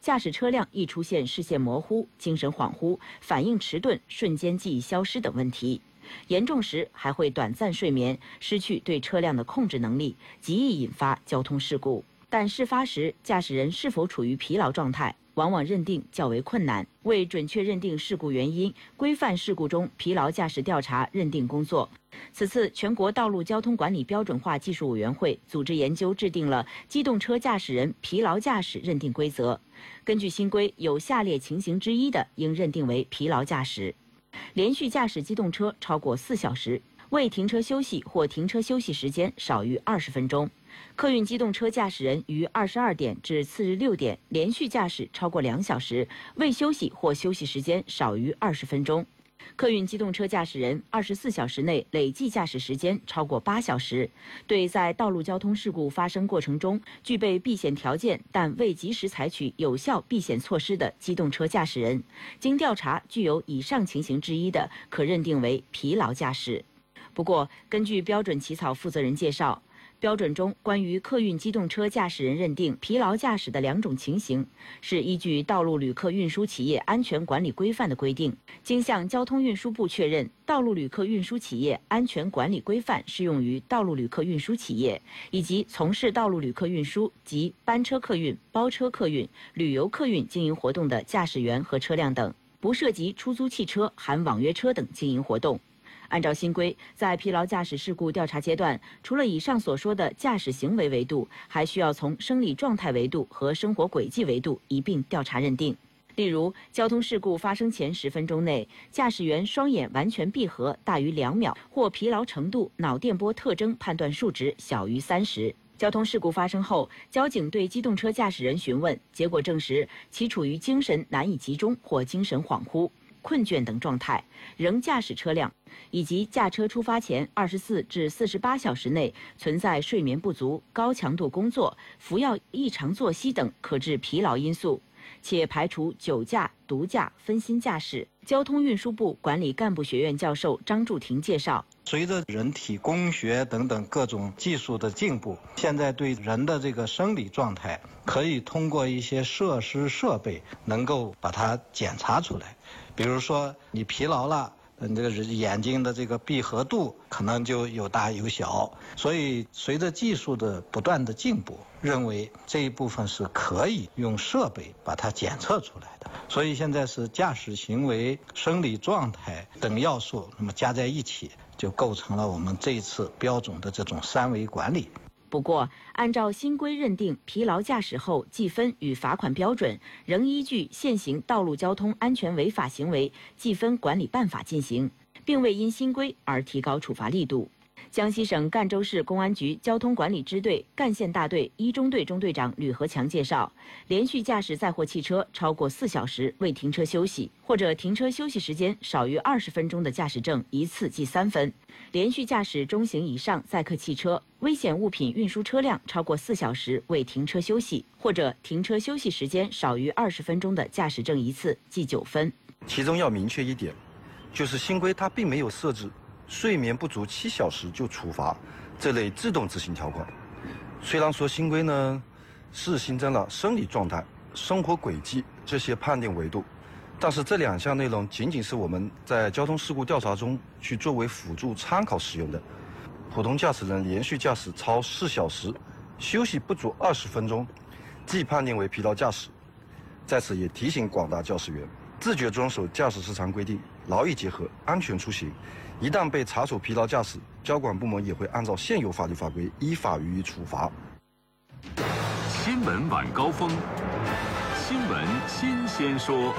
驾驶车辆易出现视线模糊、精神恍惚、反应迟钝、瞬间记忆消失等问题。严重时还会短暂睡眠，失去对车辆的控制能力，极易引发交通事故。但事发时驾驶人是否处于疲劳状态，往往认定较为困难。为准确认定事故原因，规范事故中疲劳驾驶调查认定工作。此次全国道路交通管理标准化技术委员会组织研究制定了机动车驾驶人疲劳驾驶认定规则。根据新规，有下列情形之一的，应认定为疲劳驾驶：连续驾驶机动车超过4小时，未停车休息或停车休息时间少于20分钟；客运机动车驾驶人于22点至次日6点连续驾驶超过2小时，未休息或休息时间少于20分钟；客运机动车驾驶人24小时内累计驾驶时间超过8小时，对在道路交通事故发生过程中具备避险条件但未及时采取有效避险措施的机动车驾驶人，经调查具有以上情形之一的，可认定为疲劳驾驶。不过，根据标准起草负责人介绍，标准中关于客运机动车驾驶人认定疲劳驾驶的2种情形，是依据《道路旅客运输企业安全管理规范》的规定，经向交通运输部确认《道路旅客运输企业安全管理规范》适用于道路旅客运输企业以及从事道路旅客运输及班车客运、包车客运、旅游客运经营活动的驾驶员和车辆等，不涉及出租汽车、含网约车等经营活动。按照新规，在疲劳驾驶事故调查阶段，除了以上所说的驾驶行为维度，还需要从生理状态维度和生活轨迹维度一并调查认定。例如，交通事故发生前10分钟内，驾驶员双眼完全闭合大于2秒，或疲劳程度、脑电波特征判断数值小于30。交通事故发生后，交警对机动车驾驶人询问，结果证实其处于精神难以集中或精神恍惚、困倦等状态，仍驾驶车辆，以及驾车出发前24至48小时内存在睡眠不足、高强度工作、服药异常作息等可致疲劳因素，且排除酒驾、毒驾、分心驾驶。交通运输部管理干部学院教授张柱廷介绍， 随着人体工学等等各种技术的进步，现在对人的这个生理状态可以通过一些设施设备能够把它检查出来。比如说你疲劳了，这个眼睛的这个闭合度可能就有大有小，所以随着技术的不断的进步，认为这一部分是可以用设备把它检测出来的。所以现在是驾驶行为、生理状态等要素，那么加在一起，就构成了我们这一次标准的这种3维管理。 不过，按照新规认定疲劳驾驶后记分与罚款标准，仍依据现行《道路交通安全违法行为记分管理办法》进行，并未因新规而提高处罚力度。江西省赣州市公安局交通管理支队赣县大队1中队中队长吕和强介绍，连续驾驶载货汽车超过4小时未停车休息，或者停车休息时间少于20分钟的驾驶证一次记3分；连续驾驶中型以上载客汽车、危险物品运输车辆超过4小时未停车休息，或者停车休息时间少于20分钟的驾驶证一次记9分。 其中要明确一点，就是新规它并没有设置睡眠不足7小时就处罚这类自动执行条款。虽然说新规呢是新增了生理状态、生活轨迹这些判定维度，但是这2项内容仅仅是我们在交通事故调查中去作为辅助参考使用的。普通驾驶人连续驾驶超4小时，休息不足20分钟，即判定为疲劳驾驶。在此也提醒广大驾驶员，自觉遵守驾驶时长规定，劳逸结合，安全出行。一旦被查处疲劳驾驶，交管部门也会按照现有法律法规依法予以处罚。 新闻晚高峰，新闻新鲜说。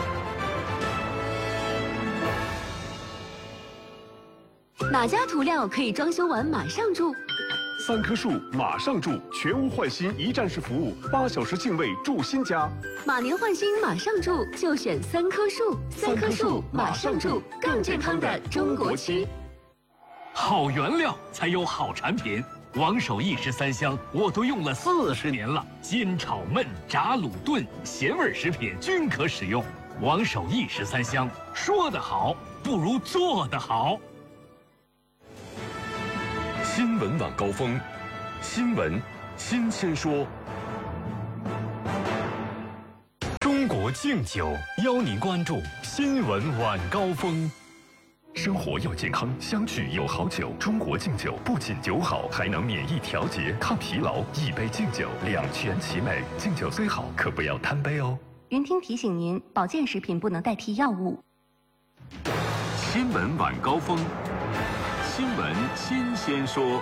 哪家涂料可以装修完马上住 ？3棵树马上住，全屋换新一站式服务，8小时净位住新家。 马年换新马上住，就选3棵树。3棵树马上住，更健康的中国区。 好原料才有好产品。王守义13香我都用了40年了，煎炒焖炸卤炖咸味食品均可使用。王守义13香，说得好不如做得好。 新闻晚高峰，新闻新鲜说。中中国敬酒邀您关注新闻晚高峰。生活要健康，相聚有好酒。中国敬酒不仅酒好，还能免疫调节、抗疲劳。一杯敬酒，两全其美。敬酒虽好，可不要贪杯哦。 云听提醒您，保健食品不能代替药物。 新闻晚高峰，新闻新鲜说。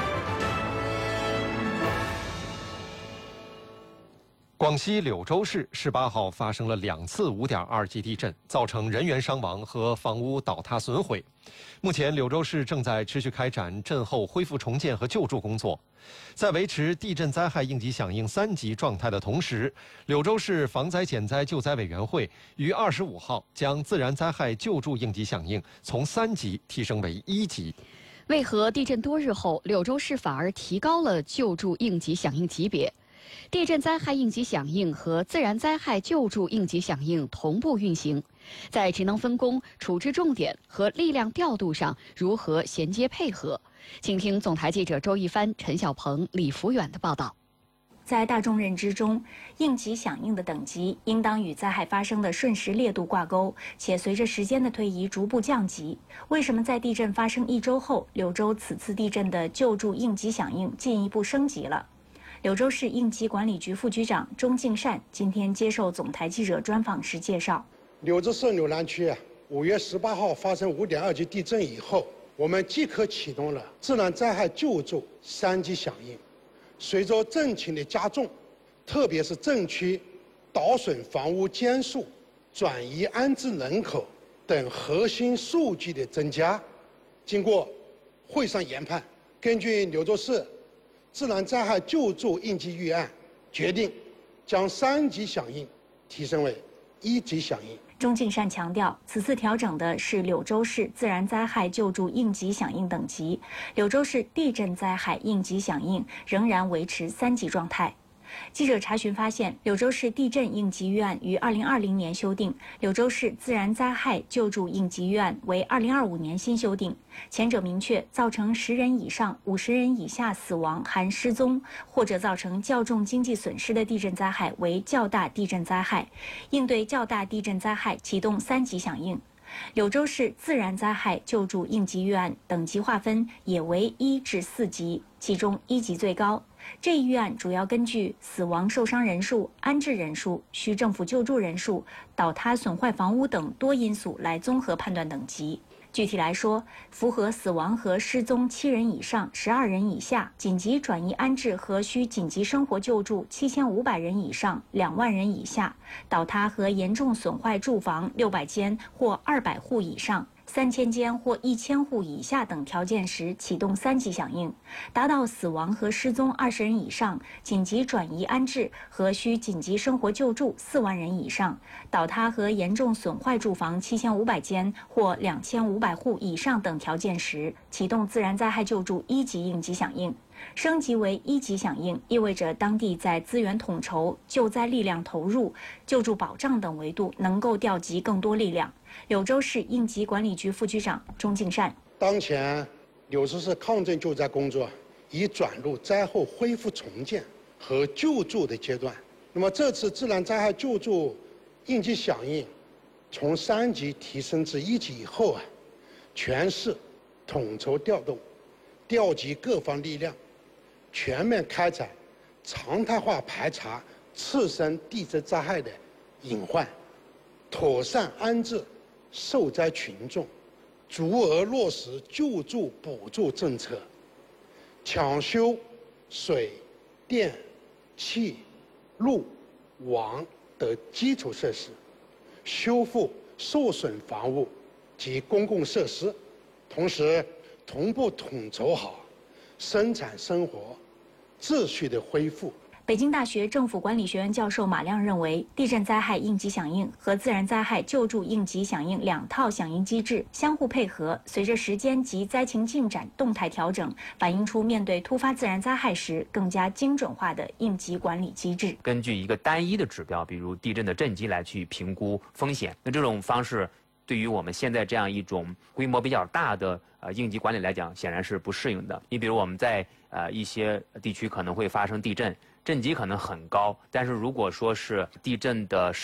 广西柳州市18号发生了2次5.2级地震，造成人员伤亡和房屋倒塌损毁。目前，柳州市正在持续开展震后恢复重建和救助工作。在维持地震灾害应急响应3级状态的同时，柳州市防灾减灾救灾委员会于25号将自然灾害救助应急响应从3级提升为1级。 为何地震多日后，柳州市反而提高了救助应急响应级别？地震灾害应急响应和自然灾害救助应急响应同步运行，在职能分工、处置重点和力量调度上如何衔接配合？请听总台记者周一帆、陈小鹏、李福远的报道。 在大众认知中，应急响应的等级应当与灾害发生的瞬时烈度挂钩，且随着时间的推移逐步降级。为什么在地震发生1周后，柳州此次地震的救助应急响应进一步升级了？柳州市应急管理局副局长钟敬善今天接受总台记者专访时介绍， 柳州市柳南区5月18号发生5.2级地震以后，我们即刻启动了自然灾害救助3级响应。随着震情的加重，特别是震区倒损房屋间数、转移安置人口等核心数据的增加，经过会上研判，根据柳州市自然灾害救助应急预案，决定将3级响应提升为1级响应。 钟敬善强调，此次调整的是柳州市自然灾害救助应急响应等级，柳州市地震灾害应急响应仍然维持3级状态。记者查询发现，柳州市地震应急预案于2020年修订，柳州市自然灾害救助应急预案为2025年新修订。前者明确，造成10人以上50人以下死亡含失踪，或者造成较重经济损失的地震灾害为较大地震灾害，应对较大地震灾害启动3级响应。柳州市自然灾害救助应急预案等级划分也为1至4级，其中1级最高。这一预案主要根据死亡受伤人数、安置人数、需政府救助人数、倒塌损坏房屋等多因素来综合判断等级。具体来说，符合死亡和失踪7人以上、12人以下，紧急转移安置和需紧急生活救助7500人以上、2万人以下，倒塌和严重损坏住房600间或200户以上、3000间或1000户以下等条件时，启动3级响应；达到死亡和失踪20人以上、紧急转移安置和需紧急生活救助4万人以上、倒塌和严重损坏住房7500间或2500户以上等条件时，启动自然灾害救助1级应急响应。升级为1级响应，意味着当地在资源统筹、救灾力量投入、救助保障等维度能够调集更多力量。柳州市应急管理局副局长钟敬善： 当前，柳州市抗震救灾工作已转入灾后恢复重建和救助的阶段。那么，这次自然灾害救助应急响应从3级提升至1级以后全市统筹调动、调集各方力量，全面开展常态化排查次生地震灾害的隐患，妥善安置受灾群众，足额落实救助补助政策，抢修水电气路网等基础设施，修复受损房屋及公共设施，同时同步统筹好生产生活秩序的恢复。 北京大学政府管理学院教授马亮认为，地震灾害应急响应和自然灾害救助应急响应2套响应机制相互配合，随着时间及灾情进展动态调整，反映出面对突发自然灾害时更加精准化的应急管理机制。 根据一个单一的指标，比如地震的震级来去评估风险，那这种方式对于我们现在这样一种规模比较大的应急管理来讲，显然是不适应的。你比如我们在一些地区可能会发生地震，震级可能很高，但是如果说是地震的